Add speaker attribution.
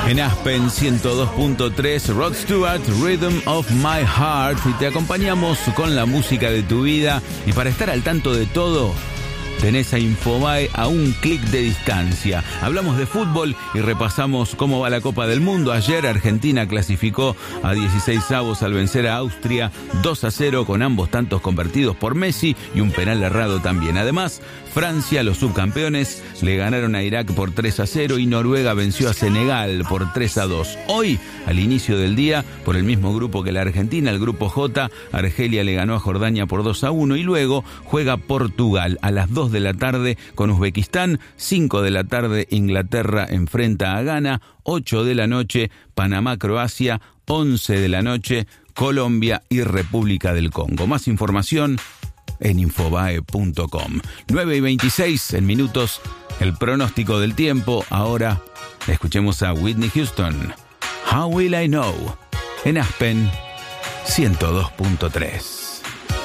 Speaker 1: En Aspen 102.3, Rod Stewart, Rhythm of My Heart. Y te acompañamos con la música de tu vida. Y para estar al tanto de todo, tenés a Infobae a un clic de distancia. Hablamos de fútbol y repasamos cómo va la Copa del Mundo. Ayer Argentina clasificó a 16avos al vencer a Austria 2-0 con ambos tantos convertidos por Messi y un penal errado también. Además, Francia, los subcampeones, le ganaron a Irak por 3-0 y Noruega venció a Senegal por 3-2. Hoy, al inicio del día, por el mismo grupo que la Argentina, el grupo J, Argelia le ganó a Jordania por 2-1 y luego juega Portugal a las 2 de la tarde con Uzbekistán, 5 de la tarde Inglaterra enfrenta a Ghana, 8 de la noche Panamá-Croacia, 11 de la noche Colombia y República del Congo. Más información en infobae.com. 9:26 en minutos, el pronóstico del tiempo. Ahora escuchemos a Whitney Houston, How Will I Know, en Aspen 102.3.